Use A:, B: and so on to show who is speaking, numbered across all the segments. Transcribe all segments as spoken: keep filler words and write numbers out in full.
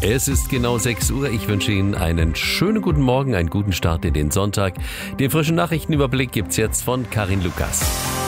A: Es ist genau sechs Uhr. Ich wünsche Ihnen einen schönen guten Morgen, einen guten Start in den Sonntag. Den frischen Nachrichtenüberblick gibt's jetzt von Karin Lukas.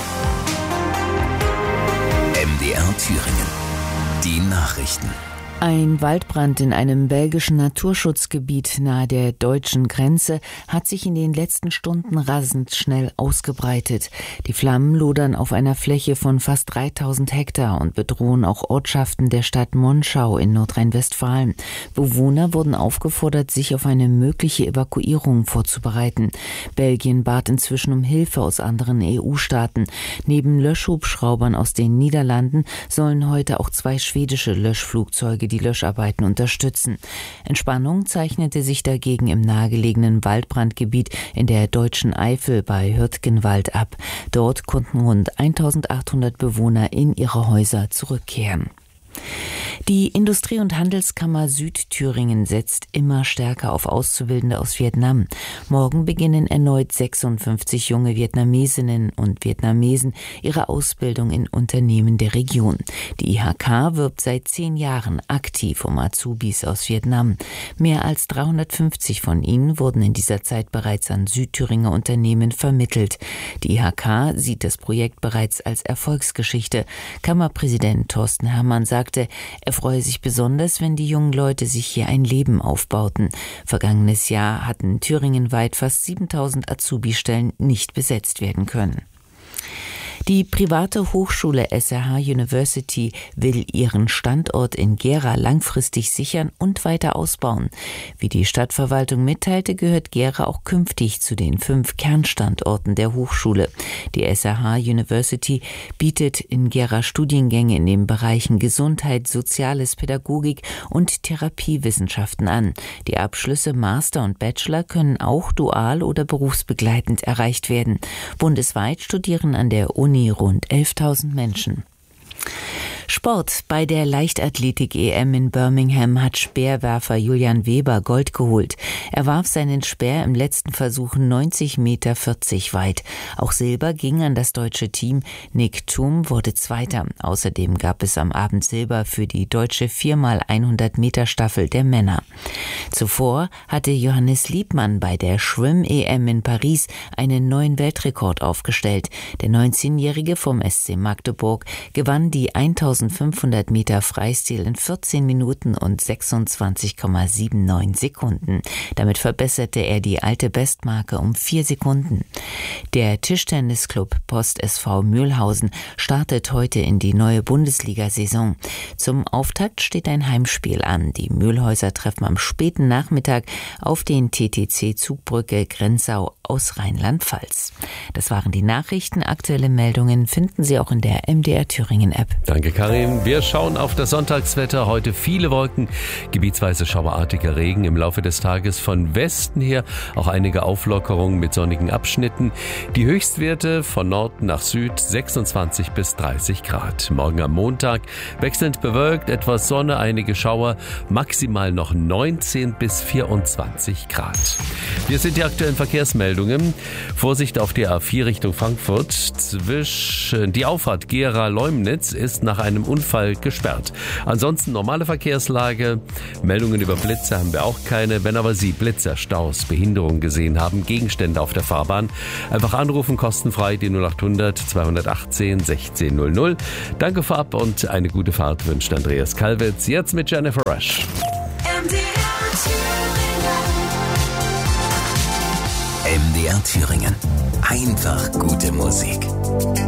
B: M D R Thüringen. Die Nachrichten.
C: Ein Waldbrand in einem belgischen Naturschutzgebiet nahe der deutschen Grenze hat sich in den letzten Stunden rasend schnell ausgebreitet. Die Flammen lodern auf einer Fläche von fast dreitausend Hektar und bedrohen auch Ortschaften der Stadt Monschau in Nordrhein-Westfalen. Bewohner wurden aufgefordert, sich auf eine mögliche Evakuierung vorzubereiten. Belgien bat inzwischen um Hilfe aus anderen E U-Staaten. Neben Löschhubschraubern aus den Niederlanden sollen heute auch zwei schwedische Löschflugzeuge die Löscharbeiten unterstützen. Entspannung zeichnete sich dagegen im nahegelegenen Waldbrandgebiet in der deutschen Eifel bei Hürtgenwald ab. Dort konnten rund eintausendachthundert Bewohner in ihre Häuser zurückkehren. Die Industrie- und Handelskammer Südthüringen setzt immer stärker auf Auszubildende aus Vietnam. Morgen beginnen erneut sechsundfünfzig junge Vietnamesinnen und Vietnamesen ihre Ausbildung in Unternehmen der Region. Die I H K wirbt seit zehn Jahren aktiv um Azubis aus Vietnam. Mehr als dreihundertfünfzig von ihnen wurden in dieser Zeit bereits an Südthüringer Unternehmen vermittelt. Die I H K sieht das Projekt bereits als Erfolgsgeschichte. Kammerpräsident Thorsten Herrmann sagte, er freue sich besonders, wenn die jungen Leute sich hier ein Leben aufbauten. Vergangenes Jahr hatten thüringenweit fast siebentausend Azubi-Stellen nicht besetzt werden können. Die private Hochschule S R H University will ihren Standort in Gera langfristig sichern und weiter ausbauen. Wie die Stadtverwaltung mitteilte, gehört Gera auch künftig zu den fünf Kernstandorten der Hochschule. Die S R H University bietet in Gera Studiengänge in den Bereichen Gesundheit, Soziales, Pädagogik und Therapiewissenschaften an. Die Abschlüsse Master und Bachelor können auch dual oder berufsbegleitend erreicht werden. Bundesweit studieren an der Uni rund elftausend Menschen. Sport. Bei der Leichtathletik-E M in Birmingham hat Speerwerfer Julian Weber Gold geholt. Er warf seinen Speer im letzten Versuch neunzig Meter vierzig weit. Auch Silber ging an das deutsche Team. Nick Thum wurde Zweiter. Außerdem gab es am Abend Silber für die deutsche vier mal hundert Meter Staffel der Männer. Zuvor hatte Johannes Liebmann bei der Schwimm-E M in Paris einen neuen Weltrekord aufgestellt. Der neunzehnjährige vom S C Magdeburg gewann die eintausendfünfhundert Meter Freistil in vierzehn Minuten und sechsundzwanzig Komma neunundsiebzig Sekunden. Damit verbesserte er die alte Bestmarke um vier Sekunden. Der Tischtennisclub Post S V Mülhausen startet heute in die neue Bundesliga-Saison. Zum Auftakt steht ein Heimspiel an. Die Mülhäuser treffen am späten Nachmittag auf den T T C Zugbrücke Grenzau aus Rheinland-Pfalz. Das waren die Nachrichten. Aktuelle Meldungen finden Sie auch in der M D R Thüringen App.
A: Danke, Karin. Wir schauen auf das Sonntagswetter. Heute viele Wolken, gebietsweise schauerartiger Regen. Im Laufe des Tages von Westen her auch einige Auflockerungen mit sonnigen Abschnitten. Die Höchstwerte von Norden nach Süd sechsundzwanzig bis dreißig Grad. Morgen am Montag wechselnd bewölkt, etwas Sonne, einige Schauer, maximal noch neunzehn bis vierundzwanzig Grad. Hier sind die aktuellen Verkehrsmeldungen. Vorsicht auf der A vier Richtung Frankfurt. Zwischen die Auffahrt Gera-Leumnitz ist nach einem Unfall gesperrt. Ansonsten normale Verkehrslage. Meldungen über Blitze haben wir auch keine. Wenn aber Sie Blitzer, Staus, Behinderungen gesehen haben, Gegenstände auf der Fahrbahn, einfach anrufen, kostenfrei die null achthundert zweihundertachtzehn sechzehn null null. Danke vorab und eine gute Fahrt wünscht Andreas Kalwitz. Jetzt mit Jennifer Rush.
B: M D R Thüringen. Einfach gute Musik.